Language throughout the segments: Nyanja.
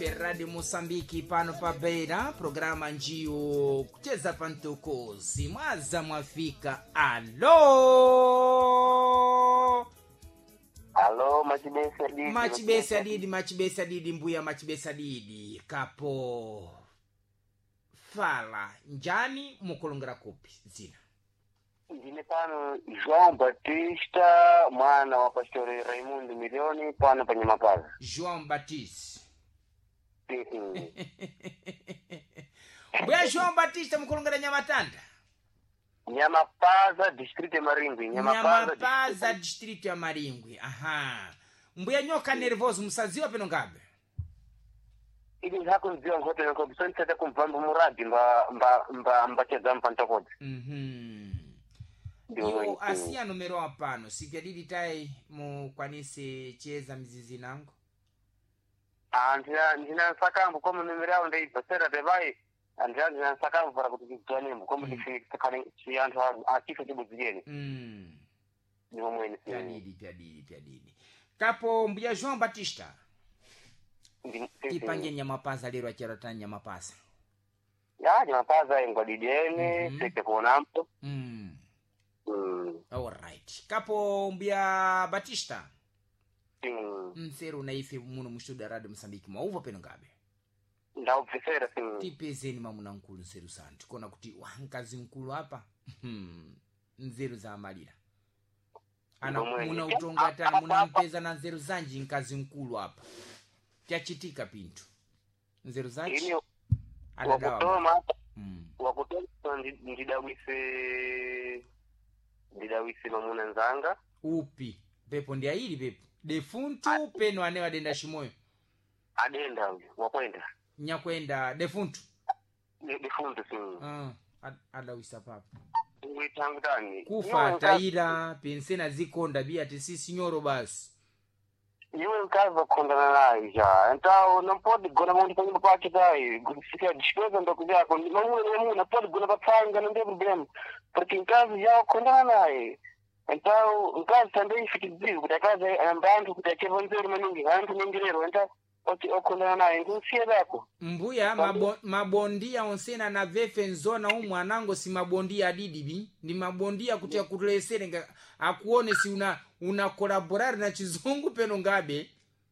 Radio Mosambiki pano pa Beira, programa njio kucheza pantokozi mwaza mwafika. Alo machibesa didi mbuya machibesa didi kapo fala njani mukulungera kupi zina Ndine pano João Batista mwana wa Pastor Raimundo Milioni pano pa Nyamapaza. João Batista. Bwa João Batista mukulungera Nyamatanda. Nyamapaza district ya Maringwi. Nyamapaza district ya Maringwi. Aha. Mbuya nyoka nervoso musaziwa peno ngabe. Ili hako nziwa ngote nako bisoni tata kumvambu muradi mba cheza mpantakodi. Yo asia numero apano sivyadidi tai mukwanise cheza mizizi nangu. Ndina sakambu komu numero yao ndaipa sera bebai. Ndina sakambu para kutukizanimu komu sakani chiyantu akifa tibu zijeni. Ndimo mweni Pyadidi. Kapo mbuya João Batista. Tipange Nyamapaza lero achirata Nyamapaza. Ya Nyamapaza ingwa dideni seke kuonampo. Alright. Kapo mbia Batista. Mseru na ife muno mushuda Radio Mosambiki mauva peno ngabe. Ndao pefera Tipezeni mamuna nkulu nseru sana. Tukona kuti wankazi nkulu hapa. Nzeru za amalira. Ana muna utonga tana muna mpeza na nzeru zanji nkazi nkulu hapa. Tiachitika pintu. Nzeru zanji. Wakutoma. Wakutoma ndidawise mamuna nzanga. Upi. Pepo ndia hili pepo. Defuntu peno ane wadenda shimoyo. Adenda wakwenda. Nyakwenda defuntu. Defuntu Adawisa papa. Uitangani. Kufa taira pensena zikonda biati sisi nyoro basi. Iwe nkaza kondana naye ja. Entao nampodi gona mundi pangu pake dai. Gusika dishpeza ndo kujako. Mamuna podi gona papanga na ndio problem. Porque nkaza yao kondana naye. Entao nkaza tandei fikizivu kutakaza ambandu kutakeva nzero maningi. Antu nyingirero entao okondana naye ngusia zako. Mbuya mabondia onsena na vefe nzona mwanango si mabondia adidibi. Ni mabondia kutia kutulesere akuone si una kolaborari na chizungu peno ngabe.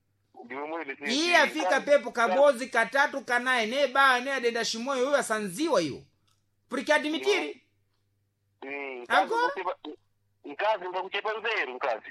Hii afika pepo kabozi katatu kanae ne baa ne adenda shimoyo huyo asanziwa hiyo. Prikadi mitiri. Ako? Nkazi mba kuchepa nzeru nkazi.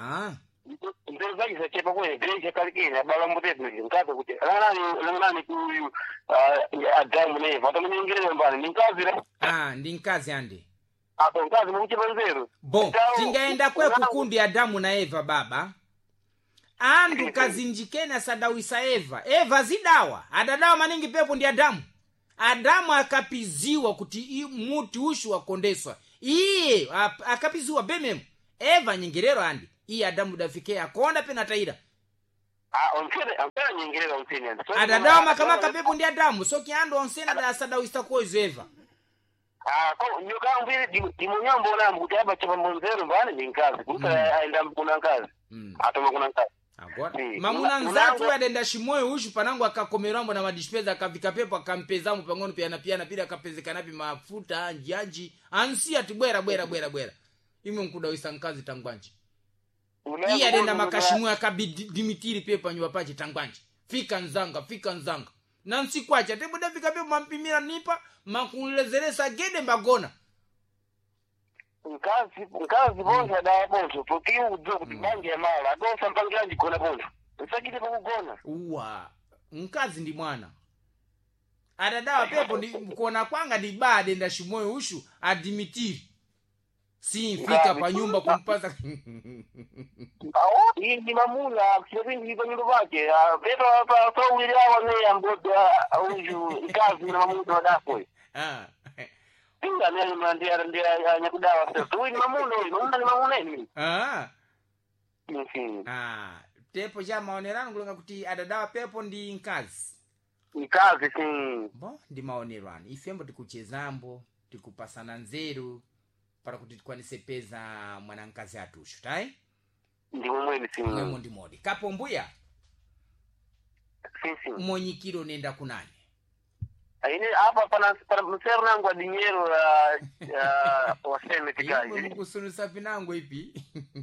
Nzeru zaki za chepa kwenye greja kalikini abala mbutetu nkazi kuchepa. Nani kuyu Adamu neva. Wata mwenye ingire mbani. Ni nkazi le? Ndi nkazi ande. Apo nkazi mba kuchepa nzeru. Bon, tingaenda kwe kukundi Adamu na Eva baba. Andu kazinjikena sadawisa Eva. Eva zidawa. Adadawa maningi pepo ndi Adamu. Adamu akapiziwa kuti muti ushu wakondeswa. Iye akapiziwa bememu. Eva nyingirero andi. Iye Adamu dafikea konda pena taira. Ompera nyingirero onseni andi. Adadawa makamaka pepo ndi Adamu. So kiando onsena da sadawisa koizo Eva. Kwa nyoka mbili dimunyambo na mkutaba chapa monzero mbani ni nkazi. Kuta aenda mkuna nkazi. Atoma kuna nkazi. Mamuna nzatu adenda shimoyo ushu panangu akakomerambo na madishpeza akavika pepo akampezamu pangono piana pila akapezeka napi mafuta njanji ansi atibwera ime nkudawisa nkazi tangwanji iya adenda makashimoyo akabidimitiri pepo nyuwa pache tangwanji fika nzanga nansi kwacha tebuda fika pepo mampimira nipa makulezeresa gede mbagona nkazi bonza da bonzo porque udzo kuti bangi ya mala adosa mpangilanji kona bonzo nsakite pakugona nkazi ndi mwana adadawa pepo ndi kuona kwanga ndi bade nda shimoyo ushu adimitiri si fika pa nyumba kumpaza hii ni mamuna kisipindi pa nyumba pake pepo pa uwili hawa meya mboda ushu nkazi na mamuna wadako Pinga nani mandia nyakudawa sasa. Huyu ni mamuna ni mamuna ni. Tepo ja maonerano kulunga kuti adadawa pepo ndi nkazi. Nkazi Bo ndi maonerano. Ifembo tikuchezambo, tikupasana nzeru para kuti tikwanise peza mwanankazi atushu, tai? Ndi mumwe ni ndi modi. Kapo mbuya. sim. mwenyekiro nenda kunani Aine hapa pana msero nangu wa dinero waseme tikaji. imwe mkusunusa pinango ipi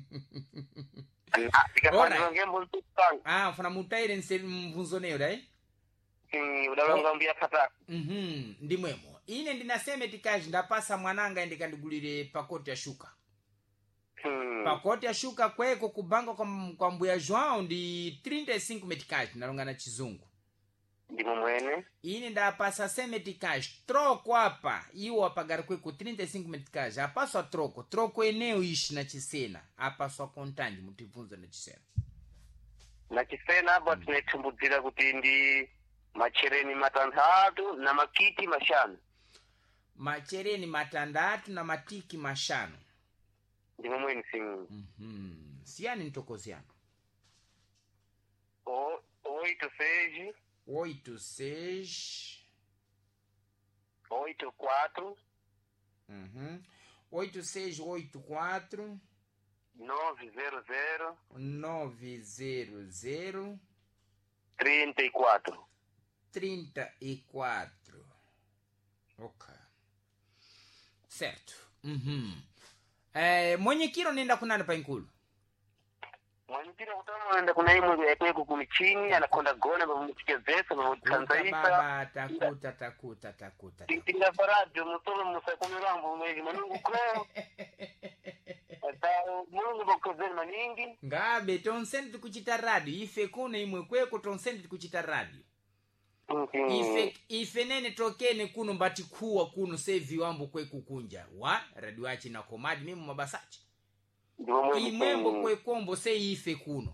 funa mutaire mvunzoneyo dai udalongambia pataka ndimwemo ine ndinaseme tikaji ndapasa mwananga ende kandigulire pakoti ya shuka pakoti ya shuka kweko kubanga kwa mbuya João ndi 35 metikaji nalongana chizungu ndimo mwene ine ndapasa semetikaji troko apa iwo apagara kweko 35 metikaji apaswa troko eneo ishi na chisena apaswa kontanji mutivunza na chisena na chisena hapo tunetumbudzira kuti ndi machereni matandatu na makiti mashanu machereni matandatu na matiki mashanu ndimo mwene singu siyani ntokoziano 86 86 84 8684 900 900 34 34 okay certo mwenyekiro nenda kunana pa inkulu mwenyekiro kutama nenda kuna imwe kweko kumichini anakonda gona mumutikezesa mumutanzaisa baba takuta tinga farajo mutolo musakumirambo mwezi manungu kro mulungu bakozeni maningi ngabe tonseni tikuchita radio ife kuno imwe kweko tonseni tikuchita radio ife nene tokene kuno mbati kuwa kuno sevi wambo kweku kunja wa radio achi na komadi mimi mabasachi imwembo kwekombo se ife kuno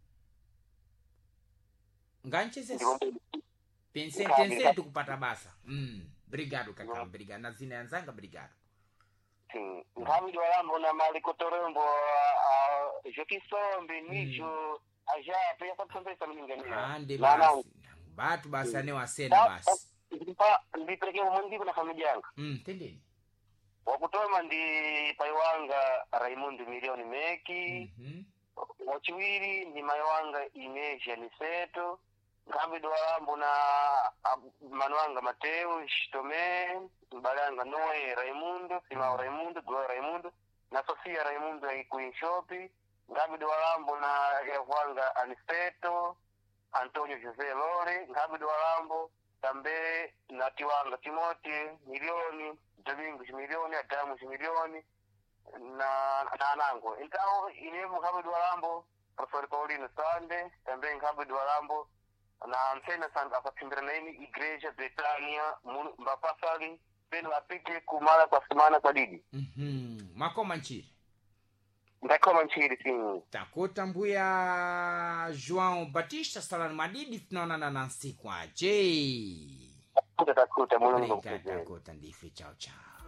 nganchese pensente tukupata basa brigado kaka brigado na zina yanzanga brigado ngami walambo na malikotorombo jokisombe nijo aja pia kutsomesa mlingania ande basi batu basa ne wasena basi ndipeleke umundi na familia yangu tendeni wakutoma ndi paiwanga Raimundo milioni meki wachiwiri ndi maiwanga Ineja Niseto ngambi dwalambo na manwanga Mateo Shitome mbalanga Noe Raimundo Simao Raimundo Dwa Raimundo na Sofia Raimundo ya Queen Shopi ngambi dwalambo na yawanga Aniseto Antonio Jose Lore ngambi dwalambo tambe na tiwanga Timothy milioni Domingos milioni Adamu milioni na nanango intao ine Muhammad Walambo Professor Paulino Sande tambe Muhammad Walambo na msena sanda akatimbira na ini Igreja Bretania mbapasali peno apite kumala kwa semana kwa didi makoma nchiri ndakoma nchiri singi takota mbuya João Batista Salano Madidi tunaonana na siku aje takuta mulungu takota ndife chao